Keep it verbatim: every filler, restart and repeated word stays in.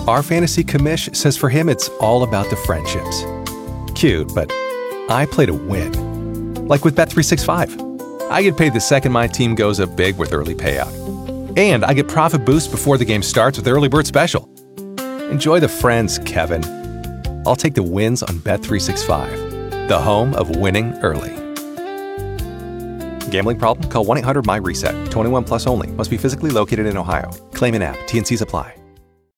Our fantasy commish says for him it's all about the friendships. Cute, but I play to win. Like with Bet three sixty-five. I get paid the second my team goes up big with early payout. And I get profit boost before the game starts with Early Bird Special. Enjoy the friends, Kevin. I'll take the wins on Bet three sixty-five, the home of winning early. Gambling problem? Call one eight hundred M Y RESET. twenty-one plus only. Must be physically located in Ohio. Claim in app. T N Cs apply.